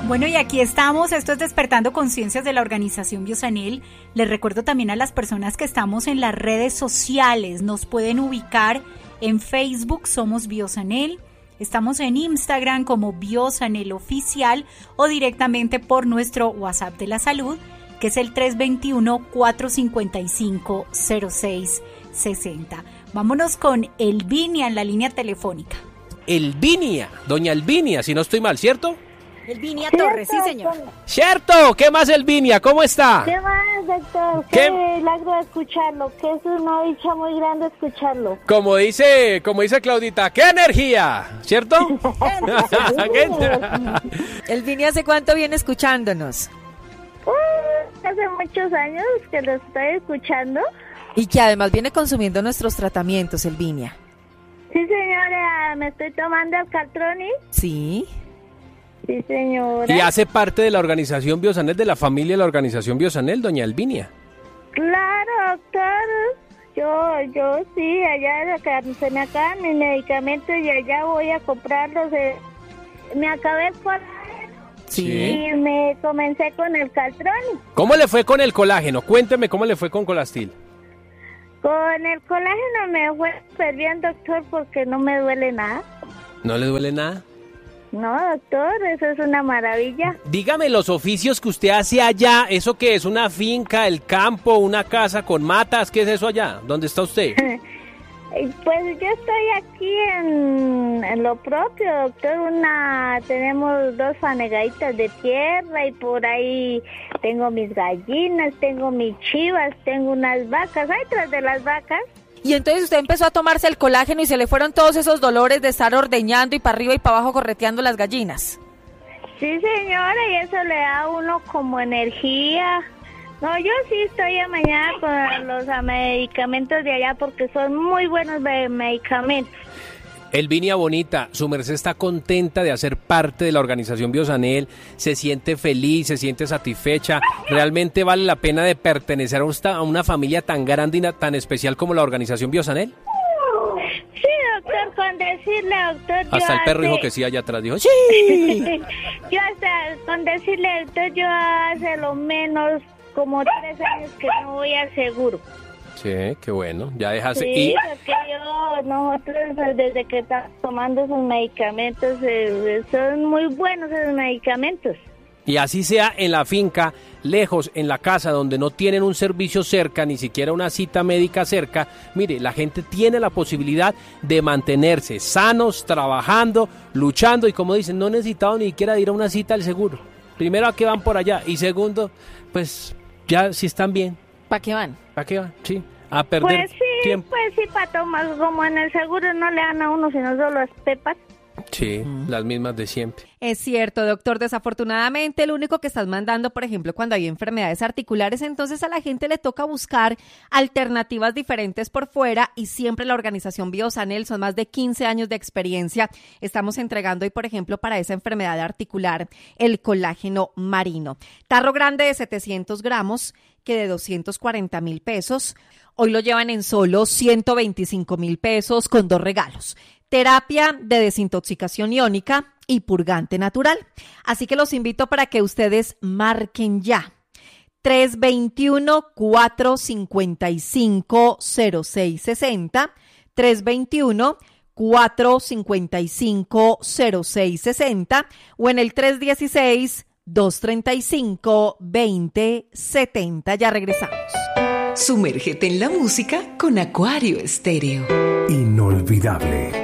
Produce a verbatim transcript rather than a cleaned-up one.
Bueno, y aquí estamos, esto es Despertando Conciencias de la Organización Biosanel. Les recuerdo también a las personas que estamos en las redes sociales, nos pueden ubicar en Facebook, somos Biosanel, estamos en Instagram como Biosanel Oficial o directamente por nuestro WhatsApp de la salud, que es el tres dos uno, cuatro cinco cinco, cero seis seis cero. Vámonos con Elvinia en la línea telefónica. Elvinia, doña Elvinia, si no estoy mal, ¿cierto? Elvinia Torres, sí señor. ¿Cierto? ¿Qué más, Elvinia? ¿Cómo está? ¿Qué más, doctor? Qué, ¿Qué? milagro escucharlo, que es una dicha muy grande escucharlo. Como dice, como dice Claudita, ¡qué energía! ¿Cierto? Elvinia, ¿hace cuánto viene escuchándonos? Uh, hace muchos años que lo estoy escuchando. Y que además viene consumiendo nuestros tratamientos, Elvinia. Sí, señora, me estoy tomando el Caltroni. Sí. Sí, señora. ¿Y hace parte de la organización Biosanel, de la familia de la organización Biosanel, doña Elvinia? Claro, doctor. Yo, yo sí, allá se me acaban mis medicamentos y allá voy a comprarlos. Eh. Me acabé el colágeno. Sí. Y me comencé con el Caltroni. ¿Cómo le fue con el colágeno? Cuénteme cómo le fue con Colastil. Con el colágeno me fue súper bien, doctor, porque no me duele nada. ¿No le duele nada? No, doctor, eso es una maravilla. Dígame los oficios que usted hace allá. ¿Eso qué es? ¿Una finca, el campo, una casa con matas? ¿Qué es eso allá? ¿Dónde está usted? Pues yo estoy aquí en, en lo propio, doctor. Una, tenemos dos fanegaditas de tierra y por ahí tengo mis gallinas, tengo mis chivas, tengo unas vacas. Hay tras de las vacas. Y entonces usted empezó a tomarse el colágeno y se le fueron todos esos dolores de estar ordeñando y para arriba y para abajo correteando las gallinas. Sí, señora, y eso le da a uno como energía. No, yo sí estoy a mañana con los medicamentos de allá porque son muy buenos medicamentos. Elvinia bonita, su merced está contenta de hacer parte de la organización Biosanel, se siente feliz, se siente satisfecha, realmente vale la pena de pertenecer a una familia tan grande y tan especial como la organización Biosanel. Sí, doctor, con decirle, doctor, hasta yo el perro hace... dijo que sí allá atrás, dijo sí. Yo hasta, con decirle, doctor, yo hace lo menos como tres años que no voy al seguro. Sí, qué bueno, ya dejaste. Sí, y... porque yo, nosotros desde que estamos tomando esos medicamentos, eh, son muy buenos esos medicamentos. Y así sea en la finca, lejos, en la casa, donde no tienen un servicio cerca, ni siquiera una cita médica cerca, mire, la gente tiene la posibilidad de mantenerse sanos, trabajando, luchando, y como dicen, no necesitado ni siquiera de ir a una cita al seguro. Primero, ¿a qué van por allá? Y segundo, pues, ya si están bien. ¿Para qué van? ¿Para qué van? Sí, a perder pues sí, tiempo. Pues sí, para tomar, como en el seguro no le dan a uno, sino solo las pepas. Sí, mm. las mismas de siempre. Es cierto, doctor. Desafortunadamente, lo único que estás mandando, por ejemplo, cuando hay enfermedades articulares, entonces a la gente le toca buscar alternativas diferentes por fuera y siempre la organización Biosanel, son más de quince años de experiencia. Estamos entregando hoy, por ejemplo, para esa enfermedad articular, el colágeno marino. Tarro grande de setecientos gramos, que de doscientos cuarenta mil pesos. Hoy lo llevan en solo ciento veinticinco mil pesos con dos regalos. Terapia de desintoxicación iónica y purgante natural. Así que los invito para que ustedes marquen ya. tres dos uno, cuatro cinco cinco, cero seis seis cero. tres dos uno, cuatro cinco cinco, cero seis seis cero o en el tres uno seis, dos tres cinco, dos cero siete cero. Ya regresamos. Sumérgete en la música con Acuario Estéreo. Inolvidable.